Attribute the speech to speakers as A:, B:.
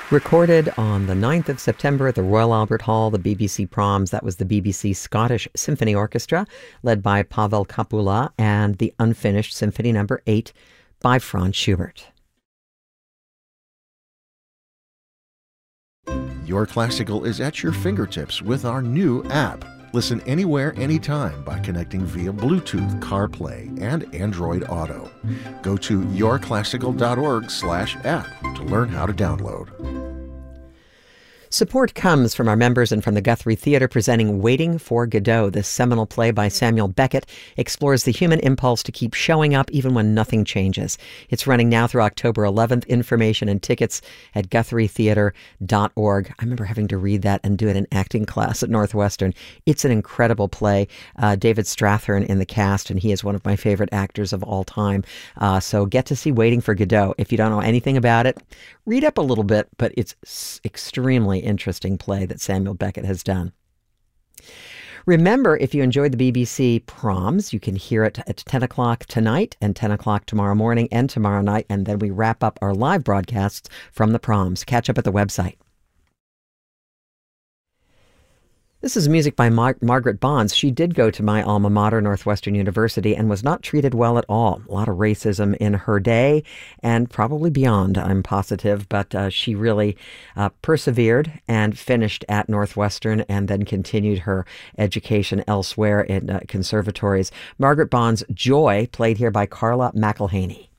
A: Recorded on the 9th of September at the Royal Albert Hall, the BBC Proms. That was the BBC Scottish Symphony Orchestra, led by Pavel Kapula, and the Unfinished Symphony No. 8 by Franz Schubert.
B: Your Classical is at your fingertips with our new app. Listen anywhere, anytime by connecting via Bluetooth, CarPlay, and Android Auto. Go to yourclassical.org/app to learn how to download.
A: Support comes from our members and from the Guthrie Theatre presenting Waiting for Godot. This seminal play by Samuel Beckett explores the human impulse to keep showing up even when nothing changes. It's running now through October 11th. Information and tickets at GuthrieTheatre.org. I remember having to read that and do it in acting class at Northwestern. It's an incredible play. David Strathairn in the cast, and he is one of my favorite actors of all time. So get to see Waiting for Godot. If you don't know anything about it, read up a little bit, but it's extremely interesting play that Samuel Beckett has done. Remember, if you enjoyed the BBC Proms, you can hear it at 10 o'clock tonight and 10 o'clock tomorrow morning and tomorrow night, and then we wrap up our live broadcasts from the Proms. Catch up at the website. This is music by Margaret Bonds. She did go to my alma mater, Northwestern University, and was not treated well at all. A lot of racism in her day and probably beyond, I'm positive, but she really persevered and finished at Northwestern and then continued her education elsewhere in conservatories. Margaret Bonds' Joy, played here by Carla McElhaney.